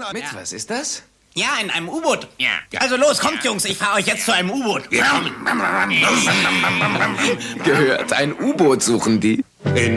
Mit was ist das? Ja, in einem U-Boot. Ja. Also los, kommt, Jungs, ich fahre euch jetzt zu einem U-Boot. Gehört, ein U-Boot suchen die.